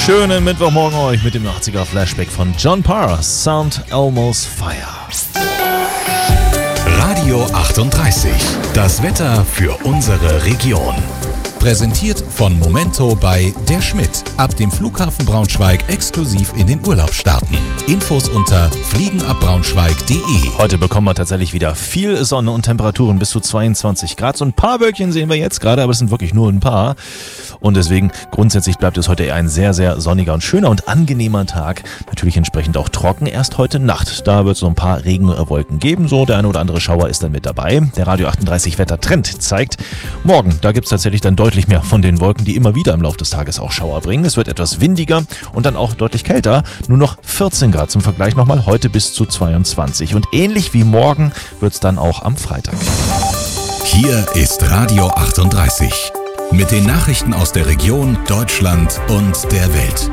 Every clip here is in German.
Schönen Mittwochmorgen euch mit dem 80er Flashback von John Parr, Sound Almost Fire. Radio 38, das Wetter für unsere Region. Präsentiert von Momento bei Der Schmidt. Ab dem Flughafen Braunschweig exklusiv in den Urlaub starten. Infos unter fliegenabbraunschweig.de. Heute bekommen wir tatsächlich wieder viel Sonne und Temperaturen bis zu 22 Grad. So ein paar Wölkchen sehen wir jetzt gerade, aber es sind wirklich nur ein paar. Und deswegen grundsätzlich bleibt es heute eher ein sehr, sehr sonniger und schöner und angenehmer Tag. Natürlich entsprechend auch trocken. Erst heute Nacht. Da wird es so ein paar Regenwolken geben. So der eine oder andere Schauer ist dann mit dabei. Der Radio 38 Wettertrend zeigt, morgen, da gibt es tatsächlich dann deutlich mehr von den Wolken, die immer wieder im Laufe des Tages auch Schauer bringen. Es wird etwas windiger und dann auch deutlich kälter. Nur noch 14 Grad zum Vergleich nochmal. Heute bis zu 22. Und ähnlich wie morgen wird es dann auch am Freitag. Hier ist Radio 38. Mit den Nachrichten aus der Region, Deutschland und der Welt.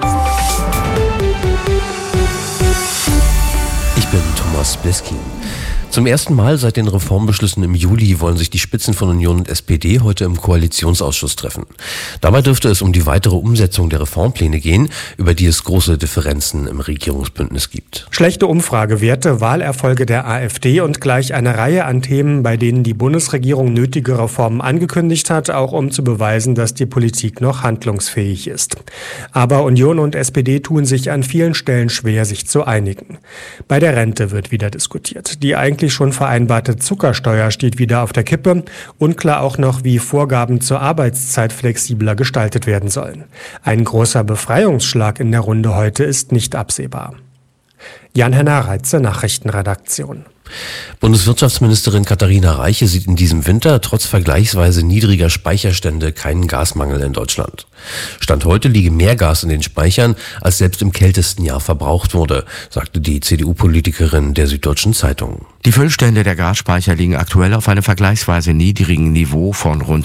Ich bin Thomas Bliskin. Zum ersten Mal seit den Reformbeschlüssen im Juli wollen sich die Spitzen von Union und SPD heute im Koalitionsausschuss treffen. Dabei dürfte es um die weitere Umsetzung der Reformpläne gehen, über die es große Differenzen im Regierungsbündnis gibt. Schlechte Umfragewerte, Wahlerfolge der AfD und gleich eine Reihe an Themen, bei denen die Bundesregierung nötige Reformen angekündigt hat, auch um zu beweisen, dass die Politik noch handlungsfähig ist. Aber Union und SPD tun sich an vielen Stellen schwer, sich zu einigen. Bei der Rente wird wieder diskutiert. Die eigentlich schon vereinbarte Zuckersteuer steht wieder auf der Kippe. Unklar auch noch, wie Vorgaben zur Arbeitszeit flexibler gestaltet werden sollen. Ein großer Befreiungsschlag in der Runde heute ist nicht absehbar. Jan-Henner Reitze, Nachrichtenredaktion. Bundeswirtschaftsministerin Katharina Reiche sieht in diesem Winter trotz vergleichsweise niedriger Speicherstände keinen Gasmangel in Deutschland. Stand heute liege mehr Gas in den Speichern, als selbst im kältesten Jahr verbraucht wurde, sagte die CDU-Politikerin der Süddeutschen Zeitung. Die Füllstände der Gasspeicher liegen aktuell auf einem vergleichsweise niedrigen Niveau von rund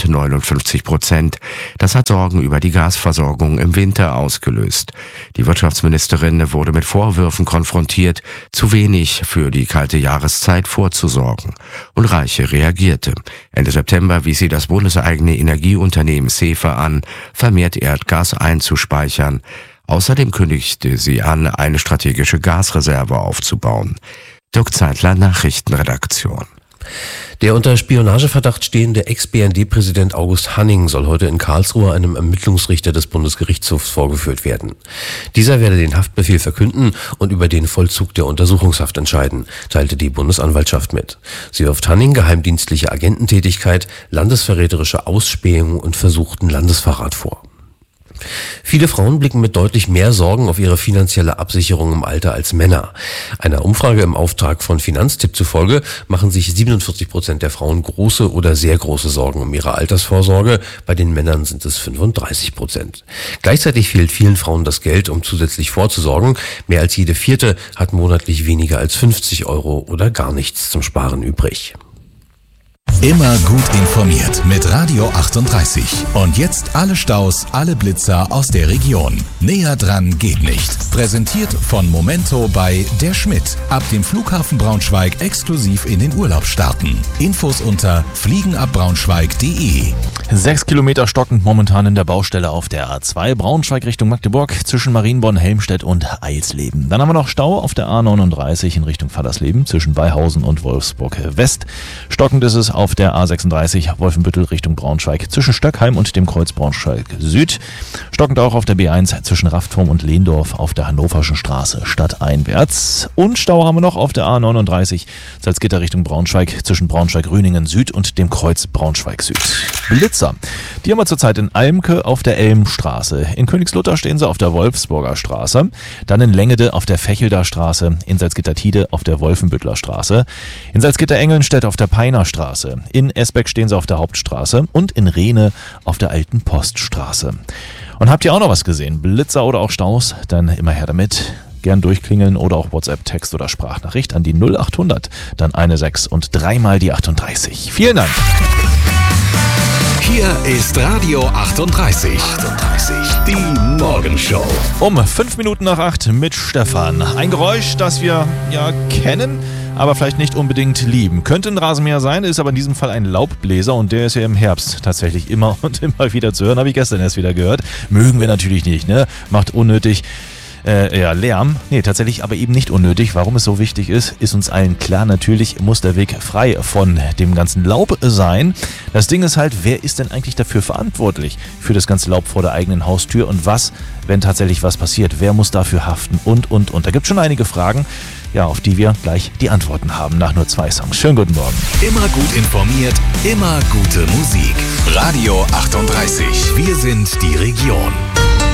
59%. Das hat Sorgen über die Gasversorgung im Winter ausgelöst. Die Wirtschaftsministerin wurde mit Vorwürfen konfrontiert, zu wenig für die kalte Jahreszeit vorzusorgen. Und Reiche reagierte. Ende September wies sie das bundeseigene Energieunternehmen SEFE an, vermehrt Erdgas einzuspeichern. Außerdem kündigte sie an, eine strategische Gasreserve aufzubauen. Dirk Zeitler, Nachrichtenredaktion. Der unter Spionageverdacht stehende Ex-BND-Präsident August Hanning soll heute in Karlsruhe einem Ermittlungsrichter des Bundesgerichtshofs vorgeführt werden. Dieser werde den Haftbefehl verkünden und über den Vollzug der Untersuchungshaft entscheiden, teilte die Bundesanwaltschaft mit. Sie wirft Hanning geheimdienstliche Agententätigkeit, landesverräterische Ausspähung und versuchten Landesverrat vor. Viele Frauen blicken mit deutlich mehr Sorgen auf ihre finanzielle Absicherung im Alter als Männer. Einer Umfrage im Auftrag von Finanztipp zufolge machen sich 47% der Frauen große oder sehr große Sorgen um ihre Altersvorsorge. Bei den Männern sind es 35%. Gleichzeitig fehlt vielen Frauen das Geld, um zusätzlich vorzusorgen. Mehr als jede vierte hat monatlich weniger als 50 Euro oder gar nichts zum Sparen übrig. Immer gut informiert mit Radio 38. Und jetzt alle Staus, alle Blitzer aus der Region. Näher dran geht nicht. Präsentiert von Momento bei Der Schmidt. Ab dem Flughafen Braunschweig exklusiv in den Urlaub starten. Infos unter fliegenabbraunschweig.de. 6 Kilometer stockend momentan in der Baustelle auf der A2 Braunschweig Richtung Magdeburg zwischen Marienborn, Helmstedt und Eisleben. Dann haben wir noch Stau auf der A39 in Richtung Fallersleben zwischen Beihausen und Wolfsburg West. Stockend ist es auf der A36 Wolfenbüttel Richtung Braunschweig zwischen Stöckheim und dem Kreuz Braunschweig Süd. Stockend auch auf der B1 zwischen Raftturm und Lehndorf auf der Hannoverschen Straße stadteinwärts. Und Stau haben wir noch auf der A39 Salzgitter Richtung Braunschweig zwischen Braunschweig-Rüningen Süd und dem Kreuz Braunschweig Süd. Blitzer, die haben wir zurzeit in Almke auf der Elmstraße. In Königslutter stehen sie auf der Wolfsburger Straße. Dann in Längede auf der Fechelder Straße. In Salzgitter-Tiede auf der Wolfenbüttler Straße. In Salzgitter-Engelnstedt auf der Peiner Straße. In Esbeck stehen sie auf der Hauptstraße. Und in Rehne auf der Alten Poststraße. Und habt ihr auch noch was gesehen? Blitzer oder auch Staus? Dann immer her damit. Gern durchklingeln oder auch WhatsApp, Text oder Sprachnachricht an die 0800, dann eine 6 und dreimal die 38. Vielen Dank. Hier ist Radio 38. Die Morgenshow. Um 5 Minuten nach 8 mit Stefan. Ein Geräusch, das wir ja kennen, aber vielleicht nicht unbedingt lieben. Könnte ein Rasenmäher sein, ist aber in diesem Fall ein Laubbläser und der ist ja im Herbst tatsächlich immer und immer wieder zu hören. Habe ich gestern erst wieder gehört. Mögen wir natürlich nicht, ne? Macht unnötig Lärm. Nee, tatsächlich aber eben nicht unnötig. Warum es so wichtig ist uns allen klar. Natürlich muss der Weg frei von dem ganzen Laub sein. Das Ding ist halt, wer ist denn eigentlich dafür verantwortlich? Für das ganze Laub vor der eigenen Haustür und was, wenn tatsächlich was passiert? Wer muss dafür haften? Und. Da gibt es schon einige Fragen, ja, auf die wir gleich die Antworten haben nach nur 2 Songs. Schönen guten Morgen. Immer gut informiert, immer gute Musik. Radio 38. Wir sind die Region.